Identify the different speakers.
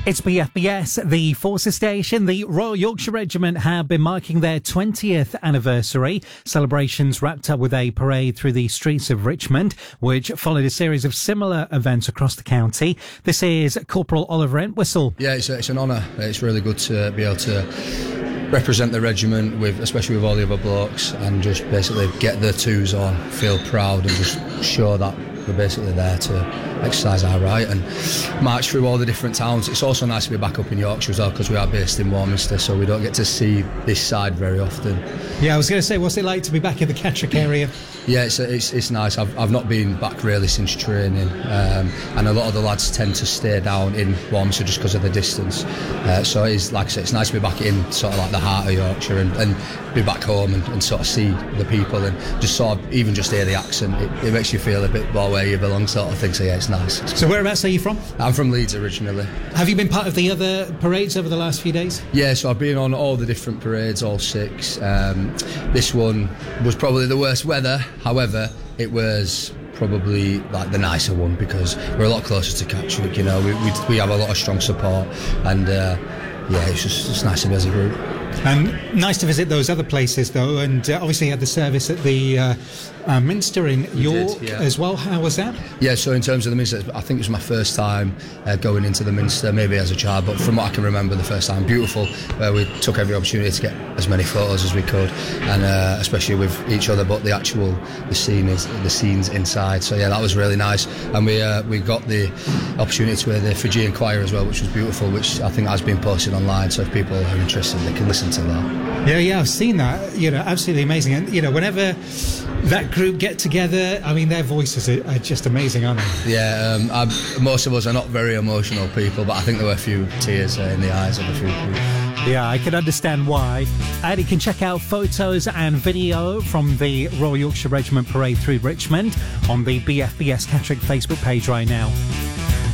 Speaker 1: It's BFBS, the Forces Station. The Royal Yorkshire Regiment have been marking their 20th anniversary. Celebrations wrapped up with a parade through the streets of Richmond, which followed a series of similar events across the county. This is Corporal Oliver Entwistle.
Speaker 2: Yeah, it's an honour. It's really good to be able to represent the regiment, especially with all the other blokes, and just basically get the twos on, feel proud, and just show that we're basically there to exercise our right and march through all the different towns. It's also nice to be back up in Yorkshire as well, because we are based in Warminster, so we don't get to see this side very often.
Speaker 1: Yeah, I was going to say, what's it like to be back in the Catterick area?
Speaker 2: Yeah, it's nice. I've not been back really since training, and a lot of the lads tend to stay down in Warminster just because of the distance. So it is, like I said, it's nice to be back in sort of like the heart of Yorkshire and be back home and sort of see the people and just sort of even just hear the accent. It makes you feel a bit more where you belong, sort of thing. So yeah, it's nice.
Speaker 1: So whereabouts are you from?
Speaker 2: I'm from Leeds originally.
Speaker 1: Have you been part of the other parades over the last few days?
Speaker 2: Yeah, so I've been on all the different parades, all 6. This one was probably the worst weather. However, it was probably like the nicer one because we're a lot closer to Catterick. You know, we have a lot of strong support, and yeah, it's nice to be as a group.
Speaker 1: And nice to visit those other places though, and obviously you had the service at the Minster in York as well. How was that? Yeah, so in terms of the Minster, I think it was my first time going into the Minster, maybe as a child, but from what I can remember, the first time, beautiful, where we took every opportunity to get as many photos as we could, and especially with each other, but the scenes inside. So yeah, that was really nice, and we got the opportunity to hear the Fijian choir as well, which was beautiful, which I think has been posted online, so if people are interested, they can listen to that. Yeah, I've seen that. You know, absolutely amazing. And you know, whenever that group get together, I mean, their voices are just amazing, aren't they?
Speaker 2: Yeah, most of us are not very emotional people, but I think there were a few tears in the eyes of a few people.
Speaker 1: Yeah, I can understand why. And you can check out photos and video from the Royal Yorkshire Regiment Parade through Richmond on the BFBS Catterick Facebook page right now.